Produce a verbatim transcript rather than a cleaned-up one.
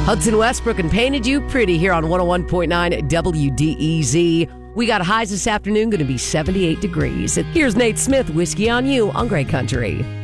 Hudson Westbrook and Painted You Pretty here on one oh one point nine W D E Z. We got highs this afternoon, going to be seventy-eight degrees. Here's Nate Smith, Whiskey on You on Great Country.